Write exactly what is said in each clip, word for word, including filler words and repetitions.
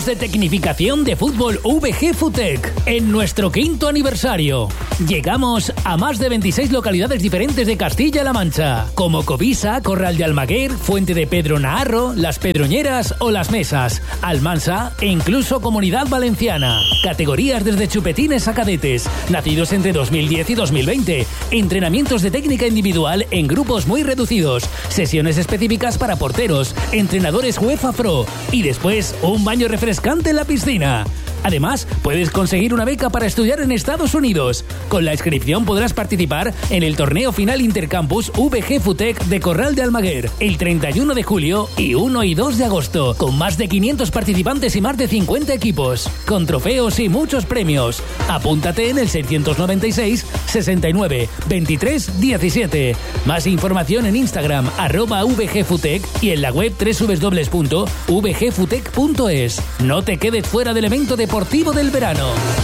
de tecnificación de fútbol V G Futec en nuestro quinto aniversario. Llegamos a más de veintiséis localidades diferentes de Castilla-La Mancha, como Covisa, Corral de Almaguer, Fuente de Pedro Naharro, Las Pedroñeras o Las Mesas, Almansa e incluso Comunidad Valenciana. Categorías desde chupetines a cadetes, nacidos entre dos mil diez y dos mil veinte. Entrenamientos de técnica individual en grupos muy reducidos, sesiones específicas para porteros, entrenadores UEFA Pro y después un baño refrescante en la piscina. Además, puedes conseguir una beca para estudiar en Estados Unidos. Con la inscripción podrás participar en el torneo final Intercampus V G Futec de Corral de Almaguer el treinta y uno de julio y uno y dos de agosto, con más de quinientos participantes y más de cincuenta equipos, con trofeos y muchos premios. Apúntate en el seiscientos noventa y seis, sesenta y nueve, veintitrés, diecisiete. Más información en Instagram, arroba vgfutec y en la web doble u doble u doble u punto v g futec punto es. No te quedes fuera del evento deportivo del verano.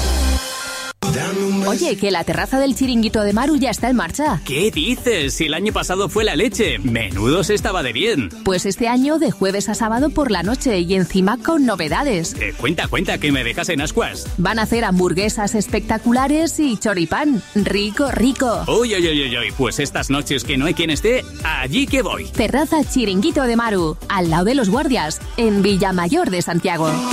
Oye, que la terraza del Chiringuito de Maru ya está en marcha. ¿Qué dices? Si el año pasado fue la leche. Menudos estaba de bien. Pues este año de jueves a sábado por la noche y encima con novedades. Eh, cuenta, cuenta, que me dejas en ascuas. Van a hacer hamburguesas espectaculares y choripán. Rico, rico. Uy, uy, uy, uy, pues estas noches que no hay quien esté, allí que voy. Terraza Chiringuito de Maru, al lado de los guardias, en Villamayor de Santiago.